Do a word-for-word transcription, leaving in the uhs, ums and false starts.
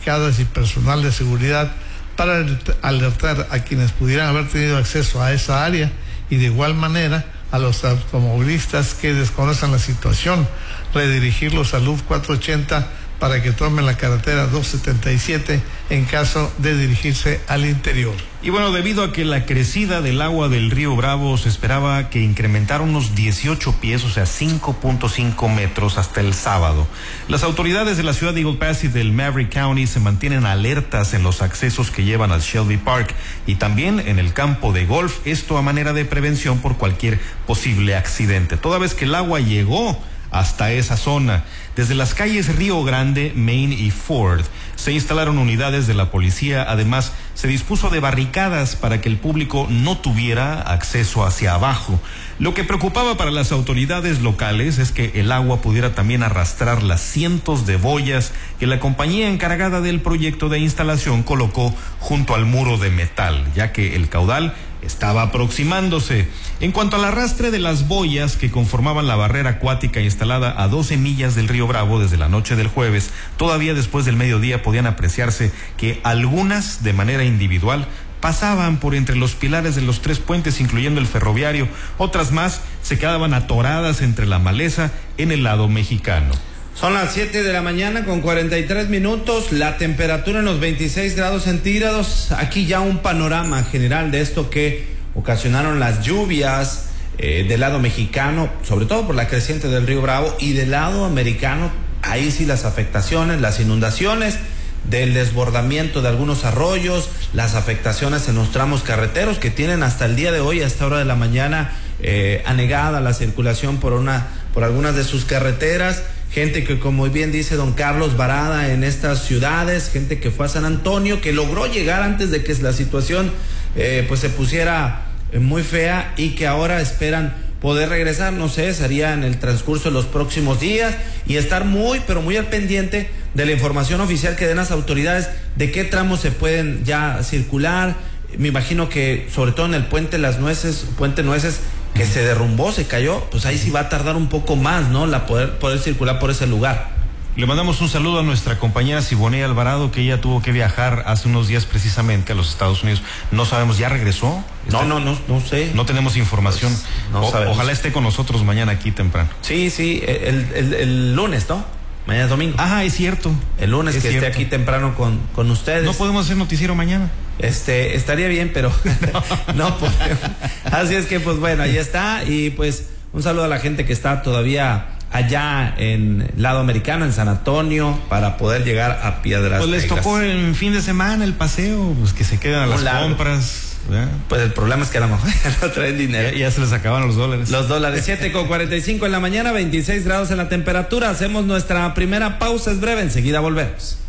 calificadas y personal de seguridad para alertar a quienes pudieran haber tenido acceso a esa área y de igual manera a los automovilistas que desconocen la situación, redirigirlos a Loop cuatrocientos ochenta para que tomen la carretera doscientos setenta y siete en caso de dirigirse al interior. Y bueno, debido a que la crecida del agua del río Bravo se esperaba que incrementara unos dieciocho pies, o sea, cinco punto cinco metros hasta el sábado, las autoridades de la ciudad de Eagle Pass y del Maverick County se mantienen alertas en los accesos que llevan al Shelby Park y también en el campo de golf, esto a manera de prevención por cualquier posible accidente. Toda vez que el agua llegó hasta esa zona, desde las calles Río Grande, Main y Ford, se instalaron unidades de la policía. Además, se dispuso de barricadas para que el público no tuviera acceso hacia abajo. Lo que preocupaba para las autoridades locales es que el agua pudiera también arrastrar las cientos de boyas que la compañía encargada del proyecto de instalación colocó junto al muro de metal, ya que el caudal estaba aproximándose. En cuanto al arrastre de las boyas que conformaban la barrera acuática instalada a doce millas del río Bravo desde la noche del jueves, todavía después del mediodía podían apreciarse que algunas de manera individual pasaban por entre los pilares de los tres puentes, incluyendo el ferroviario. Otras más se quedaban atoradas entre la maleza en el lado mexicano. Son las siete de la mañana con cuarenta y tres minutos, la temperatura en los veintiséis grados centígrados. Aquí ya un panorama general de esto que ocasionaron las lluvias eh, del lado mexicano, sobre todo por la creciente del río Bravo, y del lado americano, ahí sí las afectaciones, las inundaciones, del desbordamiento de algunos arroyos, las afectaciones en los tramos carreteros que tienen hasta el día de hoy, a esta hora de la mañana, eh, anegada la circulación por una, por algunas de sus carreteras. Gente que, como bien dice don Carlos, varada en estas ciudades, gente que fue a San Antonio, que logró llegar antes de que la situación eh, pues se pusiera eh, muy fea y que ahora esperan poder regresar, no sé, sería en el transcurso de los próximos días, y estar muy, pero muy al pendiente de la información oficial que den las autoridades de qué tramos se pueden ya circular. Me imagino que sobre todo en el puente Las Nueces, puente Nueces, que se derrumbó, se cayó, pues ahí sí va a tardar un poco más, ¿no? La poder, poder circular por ese lugar. Le mandamos un saludo a nuestra compañera Siboney Alvarado, que ella tuvo que viajar hace unos días precisamente a los Estados Unidos. No sabemos, ¿ya regresó? No, no, no, no sé. No tenemos información. Pues, no o, sabemos. Ojalá esté con nosotros mañana aquí temprano. Sí, sí, el, el, el lunes, ¿no? Mañana es domingo. Ajá, es cierto. El lunes es que cierto. Esté aquí temprano con, con ustedes. No podemos hacer noticiero mañana. Este, estaría bien, pero no, no podemos. Así es que, pues bueno, ahí está. Y pues un saludo a la gente que está todavía allá en lado americano, en San Antonio, para poder llegar a Piedras Pues les Negras. tocó el fin de semana el paseo, pues que se quedan a las largo. compras. ¿verdad? Pues el problema es que a lo mejor no traen dinero. Ya, ya se les acabaron los dólares. Los dólares. siete con cuarenta y cinco en la mañana, veintiséis grados en la temperatura. Hacemos nuestra primera pausa, es breve, enseguida volvemos.